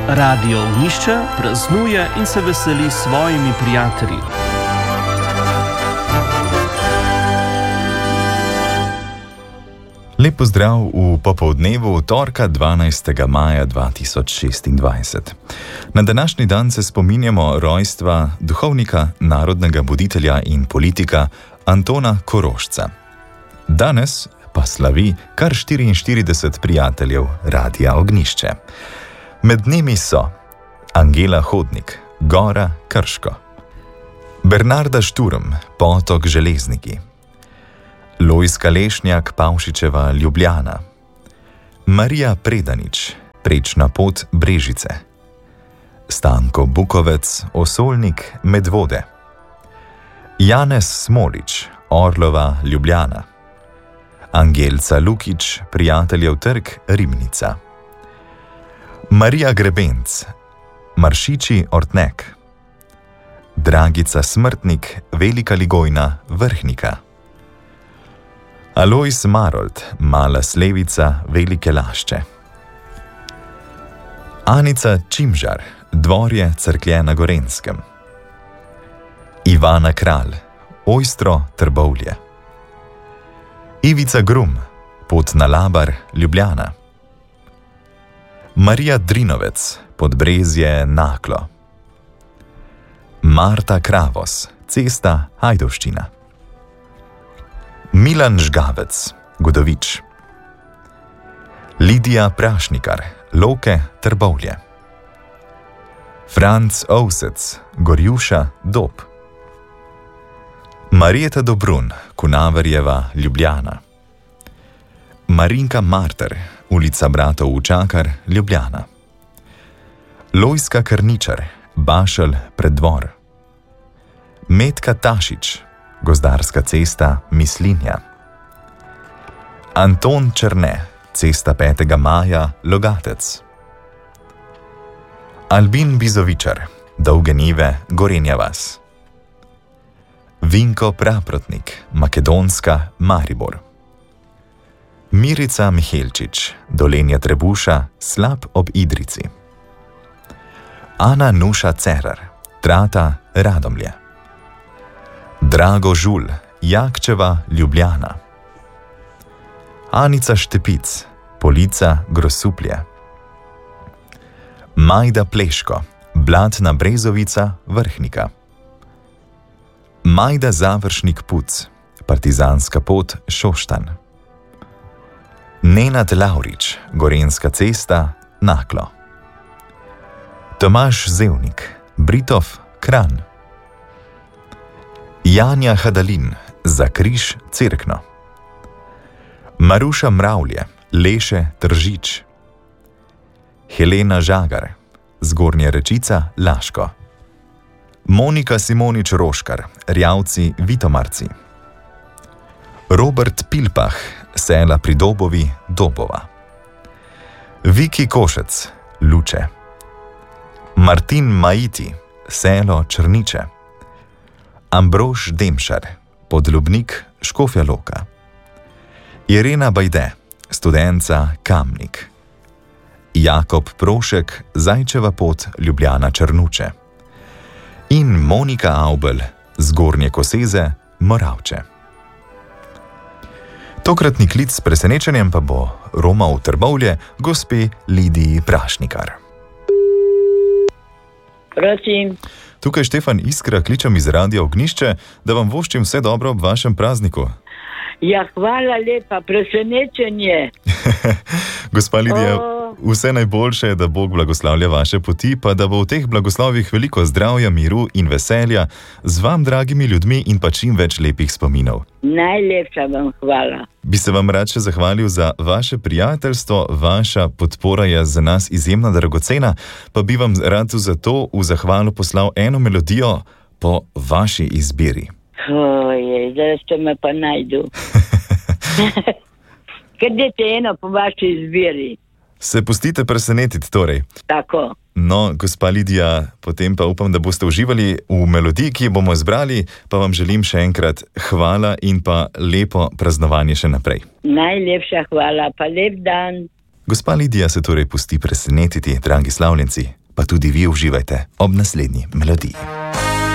Radio Ognjišče praznuje in se veseli s svojimi prijatelji. Lep pozdrav v popoldnevu torka 12. maja 2026. Na današnji dan se spominjamo rojstva duhovnika, narodnega buditelja in politika Antona Korošca. Danes pa slavi kar 44 prijateljev Radia Ognjišče. Med njimi so Angela Hodnik, Gora Krško, Bernarda Šturm, Potok Železniki, Lojska Lešnjak, Pavšičeva Ljubljana, Marija Predanič, Prečna pot Brežice, Stanko Bukovec, Osolnik Medvode, Janez Smolič, Orlova Ljubljana, Angelca Lukič, Prijateljev trg Ribnica, Marija Grebenc, Maršiči Ortnek, Dragica Smrtnik, Velika Ligojna Vrhnika, Alojz Marold, Mala Slevica, Velike Lašče, Anica Čimžar, Dvorje Cerklje na Gorenskem, Ivana Kralj, Ojstro Trbovlje, Ivica Grum, Pot na Labar, Ljubljana, Marija Drinovec, Podbrezje Naklo, Marta Kravos, Cesta Ajdovščina, Milan Žgavec, Godovič, Lidija Prašnikar, Loke Trbovlje, Franc Ovsec, Gorjuša Dob, Marjeta Dobrun, Kunaverjeva Ljubljana, Marinka Marter, Ulica Bratov Učakar, Ljubljana, Lojska Krničar, Bašelj Preddvor, Metka Tašič, Gozdarska cesta Mislinja, Anton Černe, Cesta 5. maja, Logatec, Albin Bizovičar, Dolge Nive, Gorenja vas, Vinko Praprotnik, Makedonska, Maribor, Mirica Mihelčič, Dolenja Trebuša, Slap ob Idrici, Ana Nuša Cerar, Trata Radomlje, Drago Žul, Jakčeva Ljubljana, Anica Štepic, Polica Grosuplje, Majda Pleško, Blatna Brezovica, Vrhnika, Majda Završnik Puc, Partizanska pot, Šoštanj, Nenad Lavrič, Gorenska cesta, Naklo, Tomaž Zevnik, Britov, Kranj, Janja Hadalin, Za križ Cerkno, Maruša Mravlje, Leše Tržič, Helena Žagar, Zgornja Rečica, Laško, Monika Simonič Roškar, Rjavci Vitomarci, Robert Pilpah, Sela pri Dobovi, Dobova, Viki Košec, Luče, Martin Majiti, Selo Črniče, Ambrož Demšar, Podlubnik, Škofja Loka, Irena Bajde, Studenca Kamnik, Jakob Prošek, Zajčeva pot, Ljubljana Črnuče in Monika Avbel, Zgornje Koseze, Moravče. Tokratni klic s presenečenjem pa bo romal v Trbovlje gospe Lidiji Prašnikar. Prosim. Tukaj Štefan Iskra, kličem iz Radia Ognjišče, da vam voščim vse dobro ob vašem prazniku. Ja, hvala lepa, presenečenje. Gospa Lidija, vse najboljše, da Bog blagoslavlja vaše poti, pa da bo v teh blagoslovih veliko zdravja, miru in veselja z vam, dragimi ljudmi, in pa čim več lepih spominov. Najlepša vam hvala. Bi se vam rad še zahvalil za vaše prijateljstvo, vaša podpora je za nas izjemno dragocena, pa bi vam rad za to v zahvalo poslal eno melodijo po vaši izbiri. Ojej, zdaj ste me pa najdu. Kaj dajte eno po vaši izbiri? Se pustite presenetiti torej. Tako. No, gospa Lidija, potem pa upam, da boste uživali v melodiji, ki jo bomo izbrali, pa vam želim še enkrat hvala in pa lepo praznovanje še naprej. Najlepša hvala, pa lep dan. Gospa Lidija se torej pusti presenetiti, dragi slavljenci. pa tudi vi uživajte ob naslednji melodiji.